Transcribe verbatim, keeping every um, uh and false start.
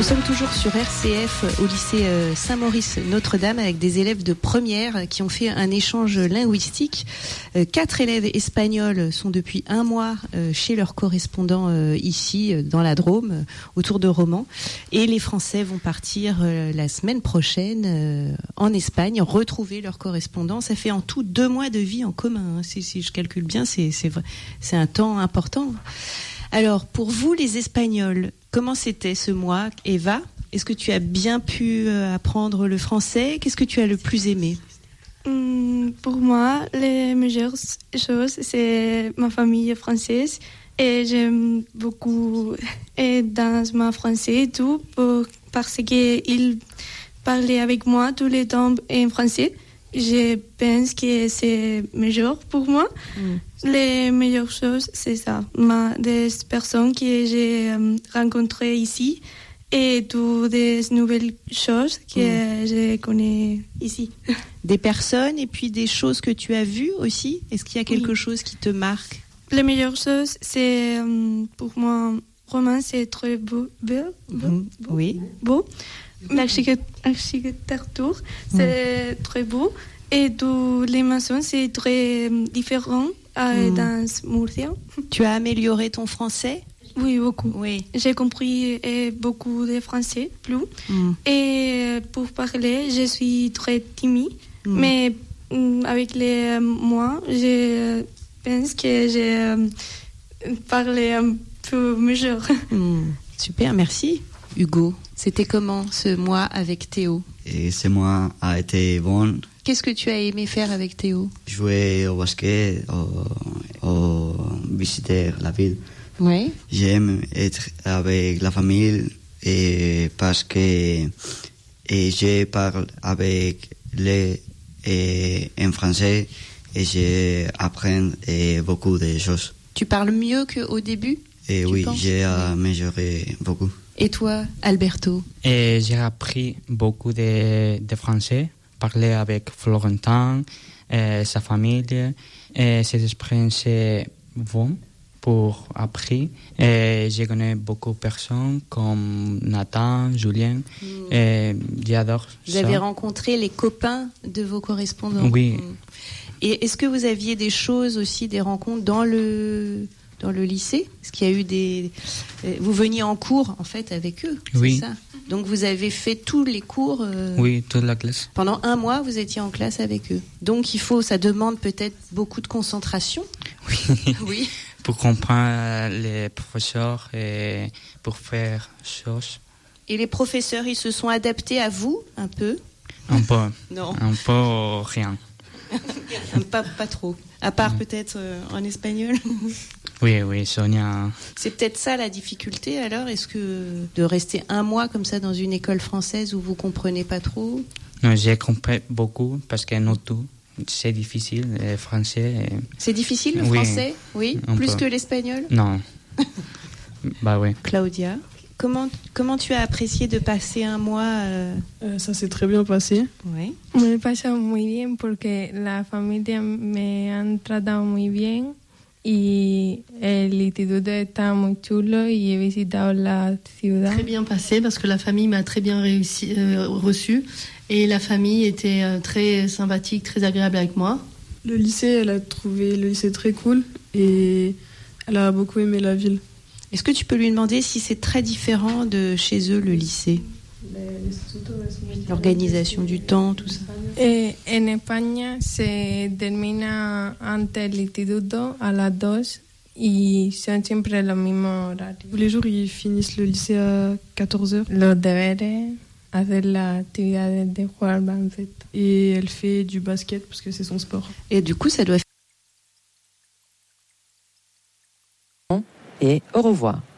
Nous sommes toujours sur R C F au lycée Saint-Maurice Notre-Dame avec des élèves de première qui ont fait un échange linguistique. Quatre élèves espagnols sont depuis un mois chez leurs correspondants ici dans la Drôme, autour de Romans. Et les Français vont partir la semaine prochaine en Espagne, retrouver leurs correspondants. Ça fait en tout deux mois de vie en commun. Si, si je calcule bien, c'est, c'est, vrai. C'est un temps important. Alors, pour vous, les Espagnols, comment c'était ce mois, Eva ? Est-ce que tu as bien pu apprendre le français ? Qu'est-ce que tu as le plus aimé ? Hum, Pour moi, les meilleures choses, c'est ma famille française. Et j'aime beaucoup et dans ma français et tout, pour, parce qu'ils parlaient avec moi tout le temps en français. Je pense que c'est meilleur pour moi. Mm. Les meilleures choses, c'est ça. Ma, des personnes que j'ai euh, rencontrées ici et toutes des nouvelles choses que mm. je connais ici. Des personnes et puis des choses que tu as vues aussi. Est-ce qu'il y a quelque oui. chose qui te marque ? Les meilleures choses, c'est euh, pour moi, Romain, c'est très beau. beau, beau, mm. beau oui. Beau. L'architecture, c'est mmh. très beau. Et toutes les maisons, c'est très différent euh, mmh. dans Murcia. Tu as amélioré ton français ? Oui, beaucoup. Oui. J'ai compris et beaucoup de français, plus. Mmh. Et pour parler, je suis très timide. Mmh. Mais euh, avec les mois, je pense que j'ai euh, parlé un peu mieux. Mmh. Super, merci. Hugo, c'était comment ce mois avec Théo ? Et ce mois a été bon. Qu'est-ce que tu as aimé faire avec Théo ? Jouer au basket, au, au visiter la ville. Oui. J'aime être avec la famille et parce que et je parle avec les et en français et j'apprends beaucoup de choses. Tu parles mieux qu'au début ? Et oui, j'ai amélioré beaucoup. Et toi, Alberto ? Et j'ai appris beaucoup de, de français, parler avec Florentin, et sa famille. Et cette expérience est bonne pour apprendre. Et j'ai connu beaucoup de personnes comme Nathan, Julien. Mm. Et j'adore vous ça. Vous avez rencontré les copains de vos correspondants ? Oui. Et est-ce que vous aviez des choses aussi, des rencontres dans le... dans le lycée ? Est-ce qu'il y a eu des... Vous veniez en cours, en fait, avec eux, oui. c'est ça ? Donc, vous avez fait tous les cours euh... Oui, toute la classe. Pendant un mois, vous étiez en classe avec eux. Donc, il faut... Ça demande peut-être beaucoup de concentration. Oui. Oui. Pour comprendre les professeurs et pour faire choses. Et les professeurs, ils se sont adaptés à vous, un peu ? Un peu. Non. Un peu rien. pas, pas trop. À part peut-être euh, en espagnol. Oui, oui, Sonia. C'est peut-être ça la difficulté alors ? Est-ce que de rester un mois comme ça dans une école française où vous comprenez pas trop ? Non, j'ai compris beaucoup parce que non tout, c'est difficile, le français. Et... C'est difficile le oui, français ? Oui. Plus peu. Que l'espagnol ? Non. Bah oui. Claudia ? Comment, comment tu as apprécié de passer un mois euh... Euh, Ça s'est très bien passé. Oui. Me pasa muy bien porque la familia me han tratado muy bien y el instituto está muy chulo y he visitado la ciudad. Très bien passé parce que la famille m'a très bien réussi, euh, reçu et la famille était euh, très sympathique, très agréable avec moi. Le lycée, elle a trouvé le lycée très cool et elle a beaucoup aimé la ville. Est-ce que tu peux lui demander si c'est très différent de chez eux, le lycée ? L'organisation du temps, tout ça. Eh, en España se termina antes el instituto a las dos y son siempre los mismos horarios. Tous les jours, ils finissent le lycée à quatorze heures. Los deberes, hacer las actividades de jugar al baloncesto. Et elle fait du basket parce que c'est son sport. Et du coup, ça doit... Et au revoir.